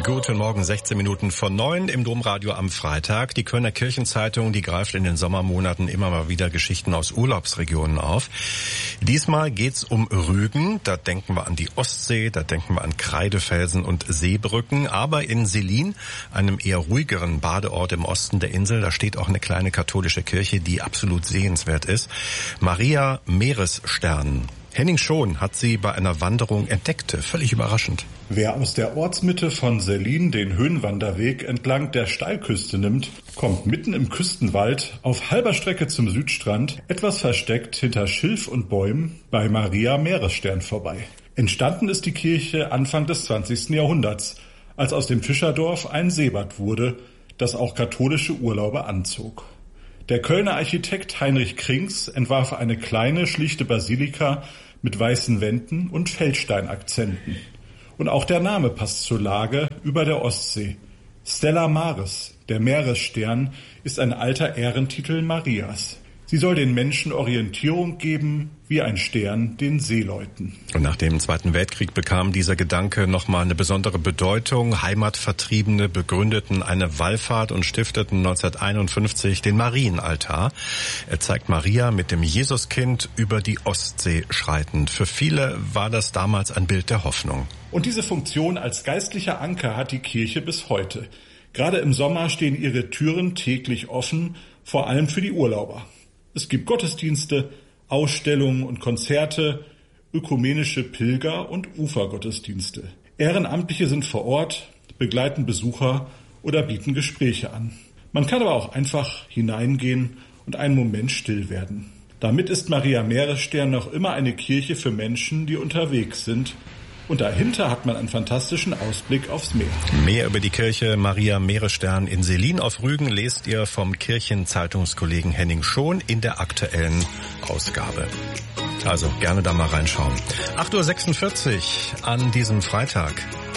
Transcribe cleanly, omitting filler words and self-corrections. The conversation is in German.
Guten Morgen, 16 Minuten vor 9 im Domradio am Freitag. Die Kölner Kirchenzeitung, die greift in den Sommermonaten immer mal wieder Geschichten aus Urlaubsregionen auf. Diesmal geht's um Rügen. Da denken wir an die Ostsee, da denken wir an Kreidefelsen und Seebrücken. Aber in Selin, einem eher ruhigeren Badeort im Osten der Insel, da steht auch eine kleine katholische Kirche, die absolut sehenswert ist. Maria Meeresstern. Henning Schon hat sie bei einer Wanderung entdeckte, völlig überraschend. Wer aus der Ortsmitte von Selin den Höhenwanderweg entlang der Steilküste nimmt, kommt mitten im Küstenwald auf halber Strecke zum Südstrand, etwas versteckt hinter Schilf und Bäumen, bei Maria Meeresstern vorbei. Entstanden ist die Kirche Anfang des 20. Jahrhunderts, als aus dem Fischerdorf ein Seebad wurde, das auch katholische Urlauber anzog. Der Kölner Architekt Heinrich Krings entwarf eine kleine, schlichte Basilika mit weißen Wänden und Feldsteinakzenten. Und auch der Name passt zur Lage über der Ostsee. Stella Maris, der Meeresstern, ist ein alter Ehrentitel Marias. Sie soll den Menschen Orientierung geben, wie ein Stern den Seeleuten. Und nach dem Zweiten Weltkrieg bekam dieser Gedanke nochmal eine besondere Bedeutung. Heimatvertriebene begründeten eine Wallfahrt und stifteten 1951 den Marienaltar. Er zeigt Maria mit dem Jesuskind über die Ostsee schreitend. Für viele war das damals ein Bild der Hoffnung. Und diese Funktion als geistlicher Anker hat die Kirche bis heute. Gerade im Sommer stehen ihre Türen täglich offen, vor allem für die Urlauber. Es gibt Gottesdienste, Ausstellungen und Konzerte, ökumenische Pilger- und Ufergottesdienste. Ehrenamtliche sind vor Ort, begleiten Besucher oder bieten Gespräche an. Man kann aber auch einfach hineingehen und einen Moment still werden. Damit ist Maria Meeresstern noch immer eine Kirche für Menschen, die unterwegs sind. Und dahinter hat man einen fantastischen Ausblick aufs Meer. Mehr über die Kirche Maria Meeresstern in Selin auf Rügen lest ihr vom Kirchenzeitungskollegen Henning Schon in der aktuellen Ausgabe. Also gerne da mal reinschauen. 8:46 Uhr an diesem Freitag.